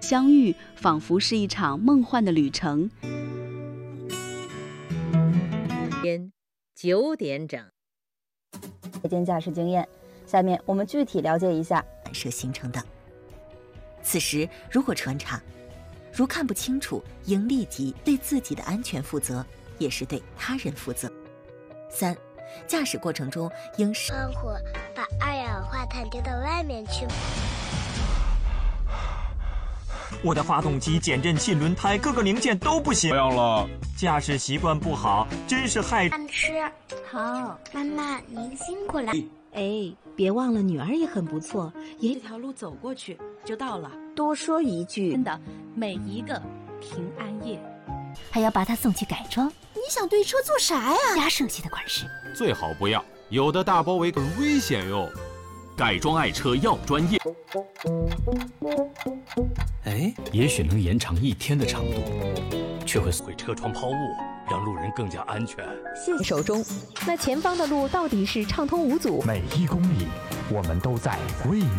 相遇仿佛是一场梦幻的旅程。 9点整， 夜间驾驶经验。下面我们具体了解一下反射形成的。此时如果穿插，如看不清楚，应立即对自己的安全负责，也是对他人负责。3、驾驶过程中应关火，把二氧化碳丢到外面去。 我的发动机、减震器、轮胎各个零件都不行。 这样了， 驾驶习惯不好，真是害。 饭吃好，妈妈您辛苦了。 哎，别忘了女儿也很不错，这条路走过去就到了。 多说一句， 真的，每一个平安夜， 还要把它送去改装。 你想对车做啥呀？ 加设计的款式， 最好不要，有的大包围很危险哟。 改装爱车要专业。 哎，也许能延长1天的长度，却会车窗抛物，让路人更加安全。 谢谢手中。那前方的路到底是畅通无阻？ 每1公里，我们都在为你。